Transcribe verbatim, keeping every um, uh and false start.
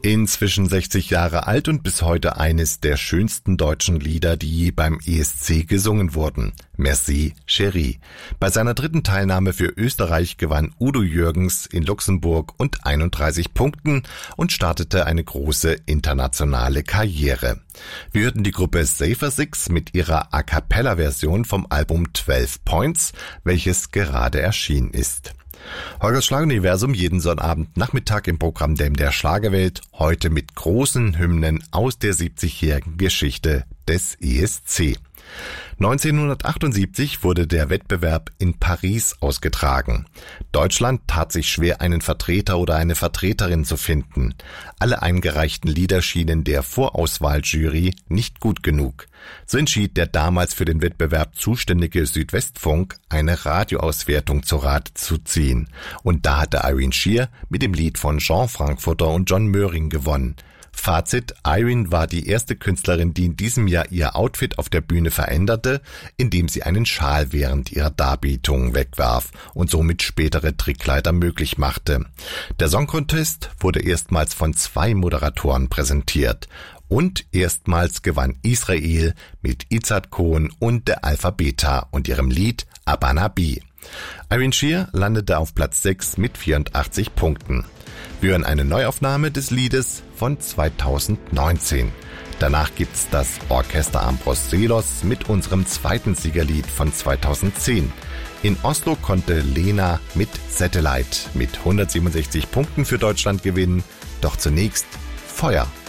Inzwischen sechzig Jahre alt und bis heute eines der schönsten deutschen Lieder, die je beim E S C gesungen wurden. Merci, Chérie. Bei seiner dritten Teilnahme für Österreich gewann Udo Jürgens in Luxemburg und einunddreißig Punkten und startete eine große internationale Karriere. Wir hörten die Gruppe Safer Six mit ihrer A-Cappella-Version vom Album zwölf Points, welches gerade erschienen ist. Holgers Schlageruniversum jeden Sonnabend Nachmittag im Programm Dem der Schlagerwelt, heute mit großen Hymnen aus der siebzigjährigen Geschichte des E S C. neunzehnhundertachtundsiebzig wurde der Wettbewerb in Paris ausgetragen. Deutschland tat sich schwer, einen Vertreter oder eine Vertreterin zu finden. Alle eingereichten Lieder schienen der Vorauswahljury nicht gut genug. So entschied der damals für den Wettbewerb zuständige Südwestfunk, eine Radioauswertung zu Rate zu ziehen. Und da hatte Irene Sheer mit dem Lied von Jean Frankfurter und John Möhring gewonnen. Fazit: Irene war die erste Künstlerin, die in diesem Jahr ihr Outfit auf der Bühne veränderte, indem sie einen Schal während ihrer Darbietung wegwarf und somit spätere Trickleiter möglich machte. Der Song Contest wurde erstmals von zwei Moderatoren präsentiert. Und erstmals gewann Israel mit Izad Cohen und der Alpha Beta und ihrem Lied Abana B. Irene Sheer landete auf Platz sechs mit vierundachtzig Punkten. Wir hören eine Neuaufnahme des Liedes von zweitausendneunzehn. Danach gibt's das Orchester Ambroselos mit unserem zweiten Siegerlied von zweitausendzehn. In Oslo konnte Lena mit Satellite mit hundertsiebenundsechzig Punkten für Deutschland gewinnen. Doch zunächst Feuer.